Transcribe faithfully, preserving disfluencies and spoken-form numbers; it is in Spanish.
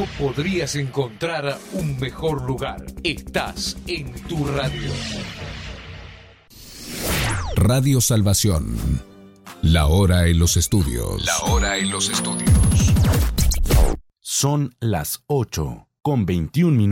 No podrías encontrar un mejor lugar. Estás en tu radio. Radio Salvación. La hora en los estudios. La hora en los estudios. Son las ocho con veintiún minutos.